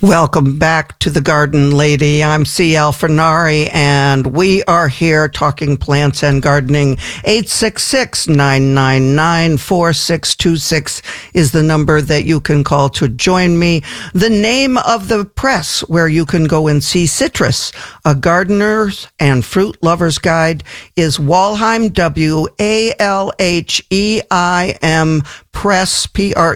Welcome back to The Garden Lady. I'm C.L. Fernari, and we are here talking plants and gardening. 866-999-4626 is the number that you can call to join me. The name of the press where you can go and see Citrus, a gardener's and fruit lover's guide, is Walheim, WALHEIM Press,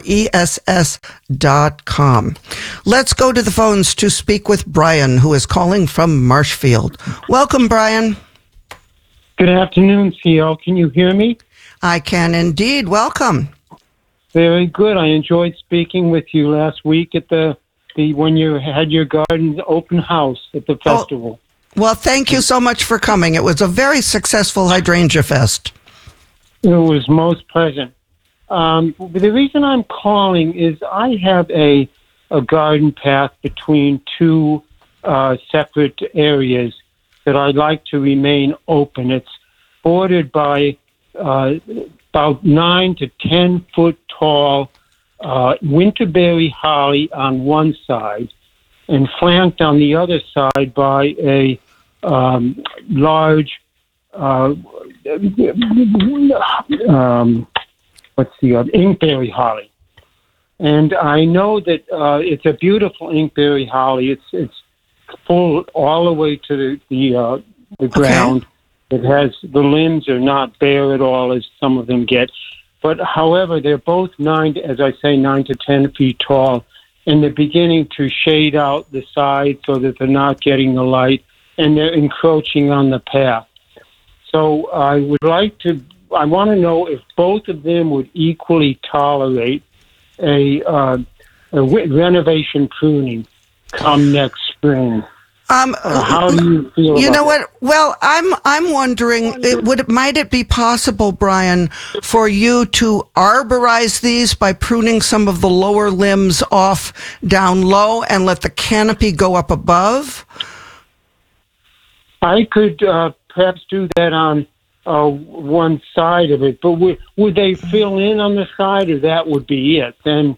PRESS.com. Let's go to the phones to speak with Brian, who is calling from Marshfield. Welcome, Brian. Good afternoon, CL. Can you hear me? I can indeed. Welcome. Very good. I enjoyed speaking with you last week at the when you had your garden open house at the festival. Well, thank you so much for coming. It was a very successful hydrangea fest. It was most pleasant. The reason I'm calling is I have a garden path between two separate areas that I'd like to remain open. It's bordered by about 9 to 10 foot tall winterberry holly on one side, and flanked on the other side by a large inkberry holly. And I know that it's a beautiful inkberry holly. It's full all the way to the ground. It has, the limbs are not bare at all as some of them get. But however, they're both 9 to 10 feet tall, and they're beginning to shade out the sides so that they're not getting the light, and they're encroaching on the path. So I want to know if both of them would equally tolerate a renovation pruning come next spring. How do you feel? You know what? Well, I'm wondering, might it be possible, Brian, for you to arborize these by pruning some of the lower limbs off down low and let the canopy go up above? I could perhaps do that on one side of it, but would they fill in on the side, or that would be it? Then,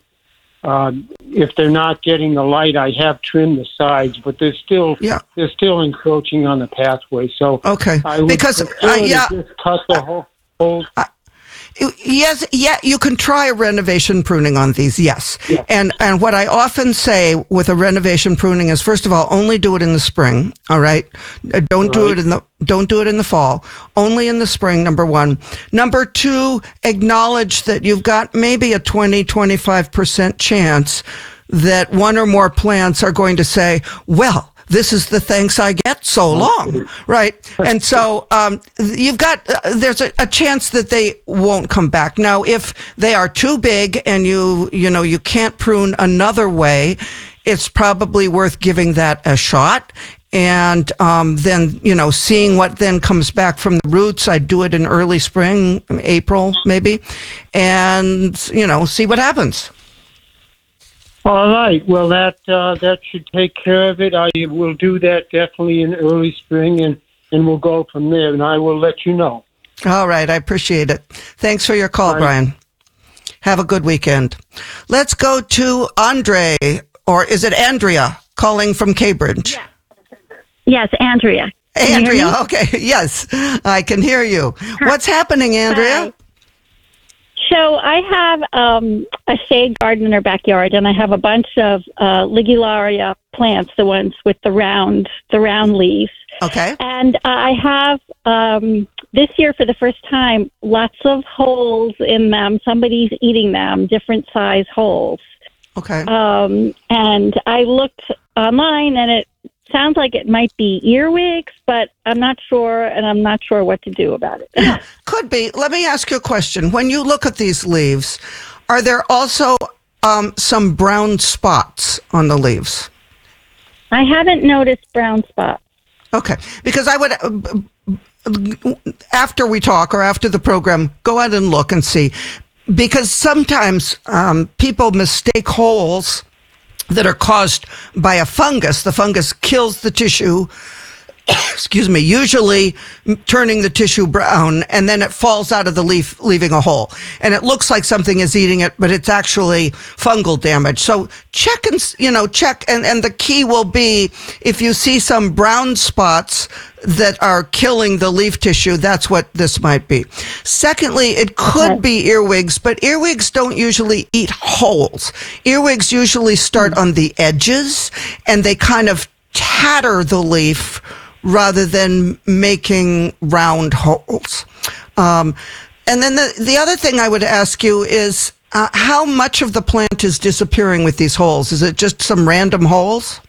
if they're not getting the light, I have trimmed the sides, but they're still encroaching on the pathway. So okay, I would because just cut the whole. Yes, you can try a renovation pruning on these, yes. Yeah. And what I often say with a renovation pruning is, first of all, only do it in the spring, all right? Don't do it in the fall. Only in the spring, number one. Number two, acknowledge that you've got maybe a 20-25% chance that one or more plants are going to say, well, this is the thanks I get, so long, right? And so you've got, there's a chance that they won't come back. Now, if they are too big and you can't prune another way, it's probably worth giving that a shot. And then, seeing what then comes back from the roots. I'd do it in early spring, April maybe, and, see what happens. All right. Well, that should take care of it. I will do that definitely in early spring, and we'll go from there, and I will let you know. All right. I appreciate it. Thanks for your call, Brian. Have a good weekend. Let's go to Andre, or is it Andrea, calling from Cambridge? Yeah. Yes, Andrea. Andrea, okay. Yes, I can hear you. What's happening, Andrea? Hi. So I have a shade garden in our backyard, and I have a bunch of Ligularia plants, the ones with the round leaves. Okay. And I have this year, for the first time, lots of holes in them. Somebody's eating them, different size holes. Okay. And I looked online, and it sounds like it might be earwigs, but I'm not sure, and I'm not sure what to do about it. Could be. Let me ask you a question. When you look at these leaves, are there also some brown spots on the leaves? I haven't noticed brown spots. Okay. Because I would, after we talk or after the program, go out and look and see. Because sometimes people mistake holes that are caused by a fungus. The fungus kills the tissue excuse me, usually turning the tissue brown, and then it falls out of the leaf, leaving a hole. And it looks like something is eating it, but it's actually fungal damage. So check and the key will be if you see some brown spots that are killing the leaf tissue, that's what this might be. Secondly, it could be earwigs, but earwigs don't usually eat holes. Earwigs usually start on the edges, and they kind of tatter the leaf rather than making round holes. And then the other thing I would ask you is how much of the plant is disappearing with these holes? Is it just some random holes?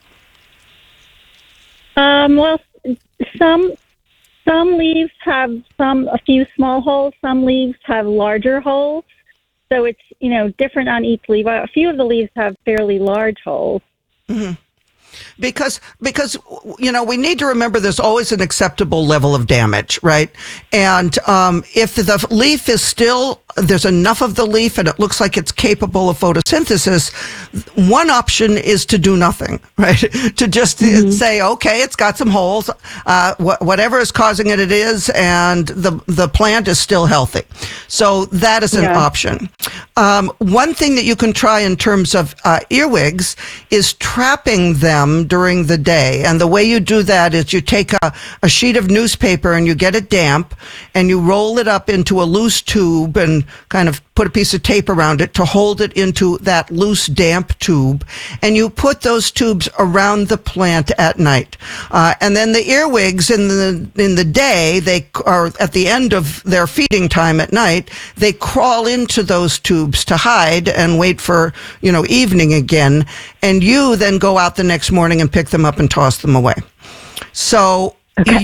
Well, some leaves have a few small holes. Some leaves have larger holes. So it's, different on each leaf. A few of the leaves have fairly large holes. Mm-hmm. Because we need to remember there's always an acceptable level of damage, right? And if the leaf is still, there's enough of the leaf and it looks like it's capable of photosynthesis, one option is to do nothing, right? To just say, okay, it's got some holes, whatever is causing it is, and the plant is still healthy. So that is an option. One thing that you can try in terms of earwigs is trapping them during the day. And the way you do that is you take a sheet of newspaper and you get it damp and you roll it up into a loose tube and kind of put a piece of tape around it to hold it into that loose, damp tube. And you put those tubes around the plant at night. And then the earwigs in the day, they are at the end of their feeding time at night, they crawl into those tubes to hide and wait for, evening again. And you then go out the next morning and pick them up and toss them away. So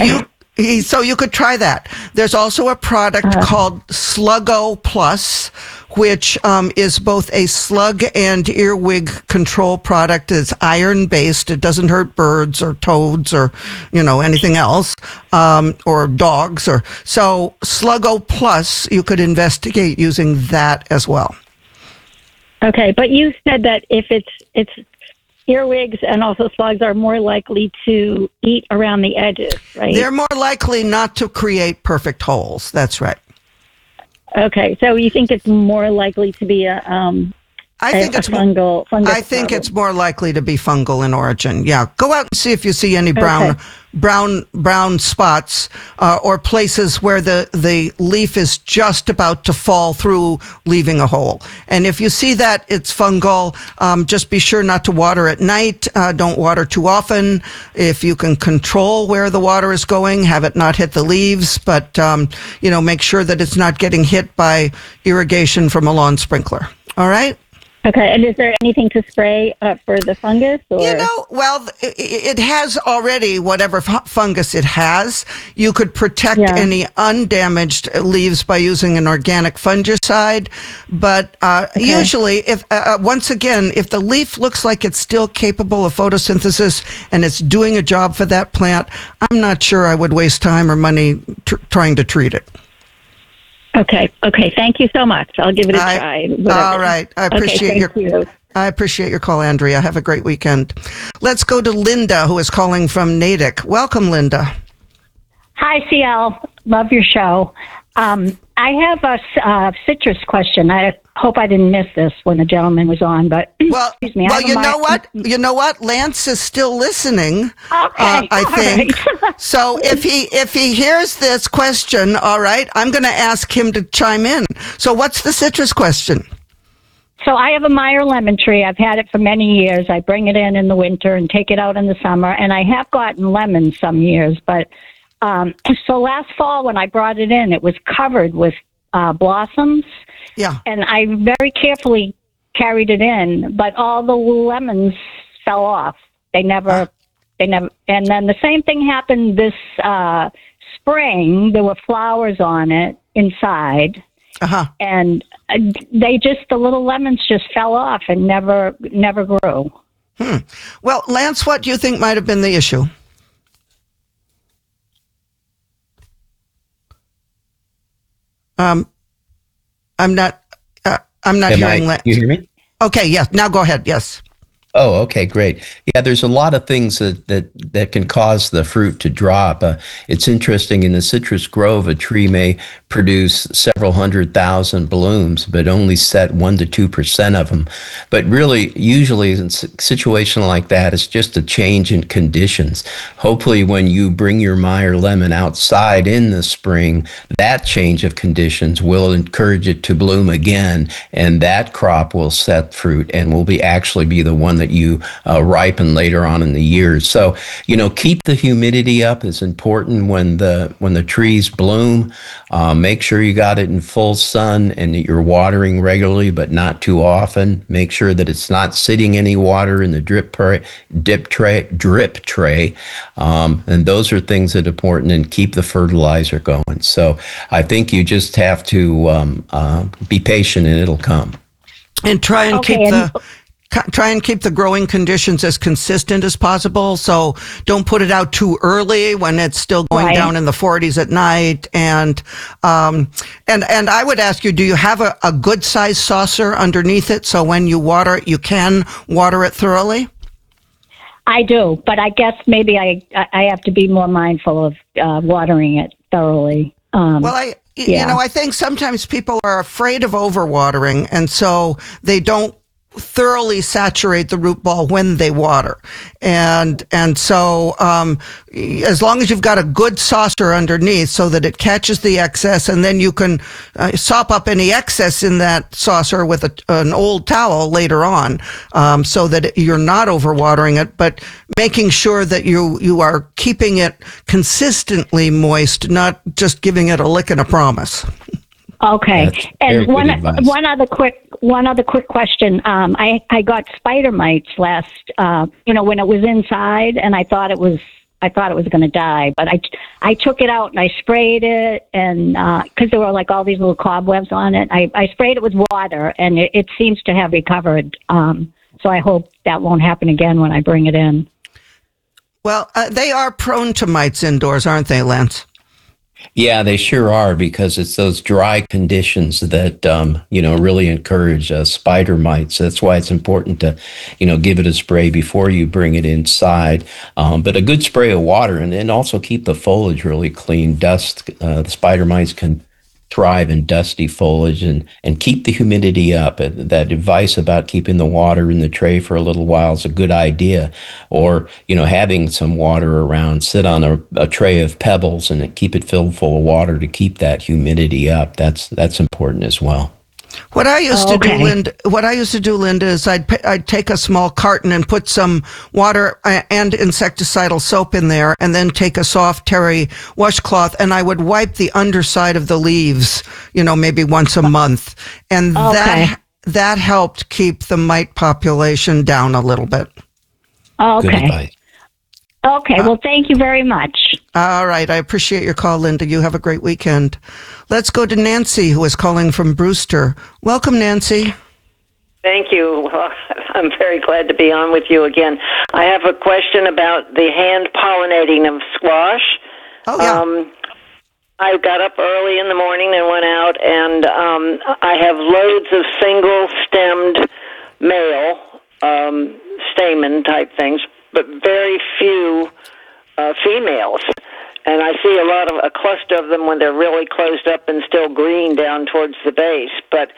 you could try that. There's also a product called Sluggo Plus, which is both a slug and earwig control product. It's iron-based. It doesn't hurt birds or toads or, anything else, or dogs. So Sluggo Plus, you could investigate using that as well. Okay, but you said that if it's earwigs and also slugs are more likely to eat around the edges, right? They're more likely not to create perfect holes. That's right. Okay, so you think it's more likely to be a fungal I think it's more likely to be fungal in origin. Yeah, go out and see if you see any brown spots or places where the leaf is just about to fall through, leaving a hole. And if you see that it's fungal, just be sure not to water at night. Don't water too often. If you can control where the water is going, have it not hit the leaves, but make sure that it's not getting hit by irrigation from a lawn sprinkler. All right? Okay, and is there anything to spray for the fungus? Or? It has already whatever fungus it has. You could protect any undamaged leaves by using an organic fungicide. But usually, if the leaf looks like it's still capable of photosynthesis and it's doing a job for that plant, I'm not sure I would waste time or money trying to treat it. Okay. Thank you so much. I'll give it a try. All right. I appreciate your call, Andrea. Have a great weekend. Let's go to Linda, who is calling from Natick. Welcome, Linda. Hi, CL. Love your show. I have a citrus question. I hope I didn't miss this when the gentleman was on, but excuse me. Well, you know what? Lance is still listening. Okay, I think. right. So if he hears this question, all right, I'm going to ask him to chime in. So what's the citrus question? So I have a Meyer lemon tree. I've had it for many years. I bring it in the winter and take it out in the summer, and I have gotten lemons some years, but so last fall when I brought it in, it was covered with blossoms. Yeah. And I very carefully carried it in, but all the lemons fell off. They never, and then the same thing happened this spring. There were flowers on it inside. And the little lemons just fell off and never grew. Well, Lance, what do you think might have been the issue? I'm not hearing. You hear me? Okay, yes. Now go ahead. Yes. Oh, okay, great. Yeah, there's a lot of things that can cause the fruit to drop. It's interesting in the citrus grove, a tree may produce several 100,000 blooms, but only set 1 to 2% of them. But really, usually in a situation like that, it's just a change in conditions. Hopefully, when you bring your Meyer lemon outside in the spring, that change of conditions will encourage it to bloom again, and that crop will set fruit and will actually be the one that you ripen later on in the years. So, keep the humidity up is important when the trees bloom. Make sure you got it in full sun and that you're watering regularly, but not too often. Make sure that it's not sitting any water in the drip tray. And those are things that are important, and keep the fertilizer going. So I think you just have to be patient and it'll come. And try and keep the growing conditions as consistent as possible. So don't put it out too early when it's still going down in the 40s at night. And I would ask you, do you have a good sized saucer underneath it? So when you water it, you can water it thoroughly? I do, but I guess maybe I have to be more mindful of watering it thoroughly. I think sometimes people are afraid of overwatering, and so they don't thoroughly saturate the root ball when they water. And so as long as you've got a good saucer underneath so that it catches the excess, and then you can sop up any excess in that saucer with an old towel later on, so that you're not overwatering it, but making sure that you are keeping it consistently moist, not just giving it a lick and a promise. Okay. And one other quick question. I got spider mites last, when it was inside, and I thought it was going to die, but I took it out and I sprayed it, and because there were like all these little cobwebs on it, I sprayed it with water, and it seems to have recovered. So I hope that won't happen again when I bring it in. Well, they are prone to mites indoors, aren't they, Lance? Yeah, they sure are, because it's those dry conditions that, really encourage spider mites. That's why it's important to, give it a spray before you bring it inside. But a good spray of water, and then also keep the foliage really clean. The spider mites can thrive in dusty foliage, and keep the humidity up. That advice about keeping the water in the tray for a little while is a good idea. Or, having some water around, sit on a tray of pebbles and keep it filled full of water to keep that humidity up. That's important as well. What I used to do, Linda, is I'd take a small carton and put some water and insecticidal soap in there, and then take a soft terry washcloth, and I would wipe the underside of the leaves, maybe once a month, and that helped keep the mite population down a little bit. Okay. Good advice. Okay, well, thank you very much. All right, I appreciate your call, Linda. You have a great weekend. Let's go to Nancy, who is calling from Brewster. Welcome, Nancy. Thank you. Well, I'm very glad to be on with you again. I have a question about the hand pollinating of squash. Oh, yeah. I got up early in the morning and went out, and I have loads of single-stemmed male stamen type things, but very few females. And I see a cluster of them when they're really closed up and still green down towards the base. But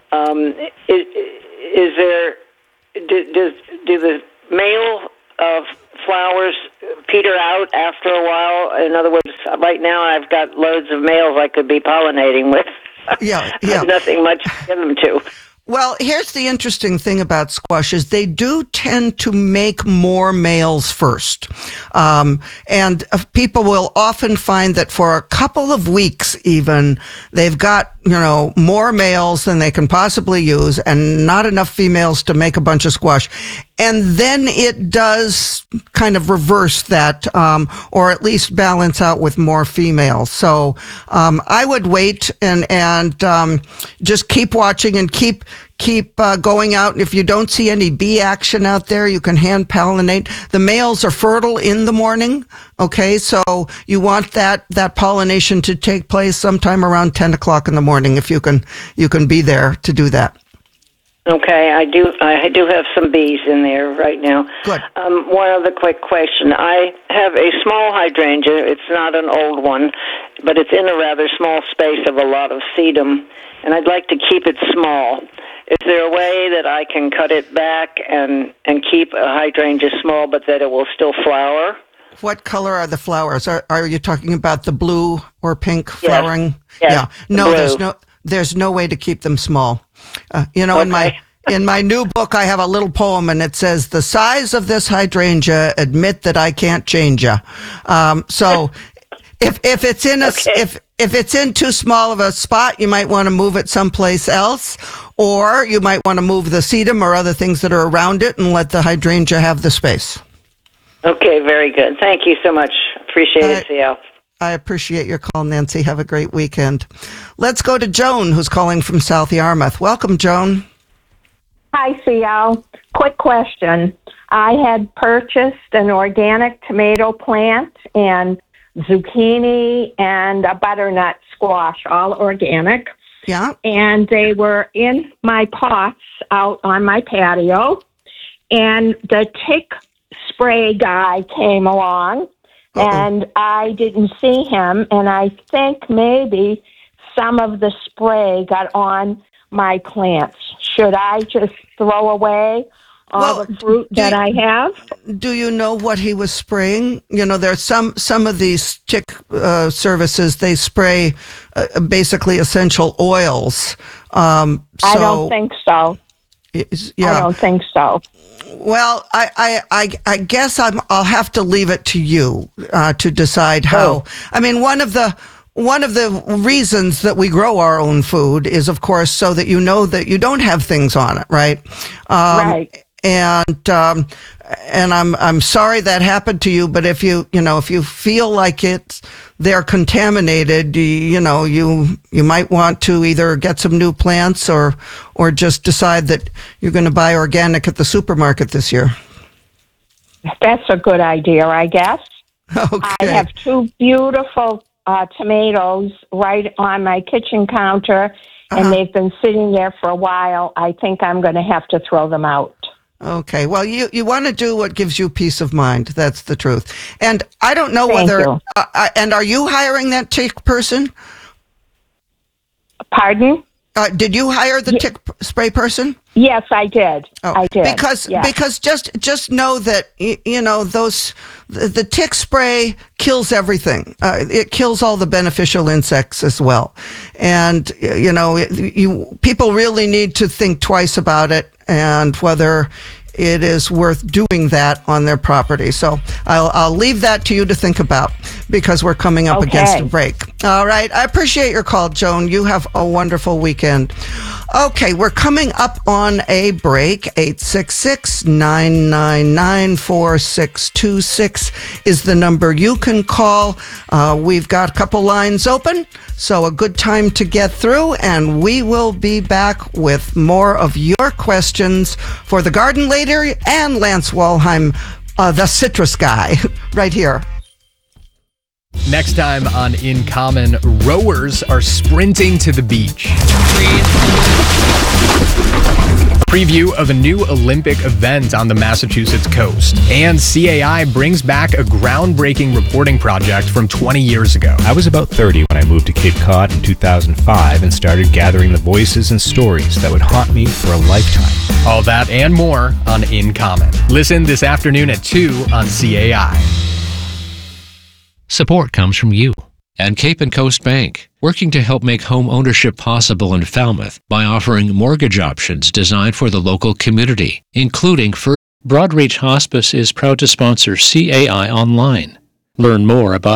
do the male flowers peter out after a while? In other words, right now I've got loads of males I could be pollinating with. Yeah. There's nothing much to give them to. Well, here's the interesting thing about squashes. They do tend to make more males first. And people will often find that for a couple of weeks even, they've got, more males than they can possibly use and not enough females to make a bunch of squash. And then it does kind of reverse that, or at least balance out with more females. So, I would wait and just keep watching and keep going out. And if you don't see any bee action out there, you can hand pollinate. The males are fertile in the morning. Okay. So you want that pollination to take place sometime around 10 o'clock in the morning. If you can be there to do that. Okay, I do have some bees in there right now. Good. One other quick question. I have a small hydrangea. It's not an old one, but it's in a rather small space of a lot of sedum, and I'd like to keep it small. Is there a way that I can cut it back and keep a hydrangea small, but that it will still flower? What color are the flowers? Are you talking about the blue or pink Yes. flowering? Yes, Yeah. the No, blue. there's no way to keep them small. Okay. In my new book, I have a little poem, and it says, "The size of this hydrangea, admit that I can't change ya." So, if it's in if it's in too small of a spot, you might want to move it someplace else, or you might want to move the sedum or other things that are around it, and let the hydrangea have the space. Okay, very good. Thank you so much. Appreciate it, CL. I appreciate your call, Nancy. Have a great weekend. Let's go to Joan, who's calling from South Yarmouth. Welcome, Joan. Hi, CL. Quick question. I had purchased an organic tomato plant and zucchini and a butternut squash, all organic. Yeah. And they were in my pots out on my patio. And the tick spray guy came along, and I didn't see him. And I think maybe some of the spray got on my plants. Should I just throw away all the fruit that I have? Do you know what he was spraying? There's some of these tick services, they spray basically essential oils. I don't think so. Yeah. I don't think so. Well, I guess I'll have to leave it to you to decide how. I mean, one of the reasons that we grow our own food is, of course, so that you know that you don't have things on it, right? Right. And I'm sorry that happened to you, but if you feel like they're contaminated, you might want to either get some new plants or just decide that you're going to buy organic at the supermarket this year. That's a good idea, I guess. Okay. I have two beautiful tomatoes right on my kitchen counter, and they've been sitting there for a while. I think I'm going to have to throw them out. Okay. Well, you want to do what gives you peace of mind. That's the truth. And I don't know Thank whether, you. and are you hiring that tick person? Pardon? Did you hire the tick spray person? Yes, I did. Oh, I did. Because just know that the tick spray kills everything. It kills all the beneficial insects as well, and people really need to think twice about it and whether it is worth doing that on their property. So I'll leave that to you to think about because we're coming up against a break. All right. I appreciate your call, Joan. You have a wonderful weekend. Okay. We're coming up on a break. 866-999-4626 is the number you can call. We've got a couple lines open, so a good time to get through, and we will be back with more of your questions for the garden lady and Lance Walheim, the citrus guy, right here. Next time on In Common, rowers are sprinting to the beach. Preview of a new Olympic event on the Massachusetts coast. And CAI brings back a groundbreaking reporting project from 20 years ago. I was about 30 when I moved to Cape Cod in 2005 and started gathering the voices and stories that would haunt me for a lifetime. All that and more on In Common. Listen this afternoon at 2 on CAI. Support comes from you and Cape and Coast Bank, working to help make home ownership possible in Falmouth by offering mortgage options designed for the local community, including Broadreach Hospice is proud to sponsor CAI Online. Learn more about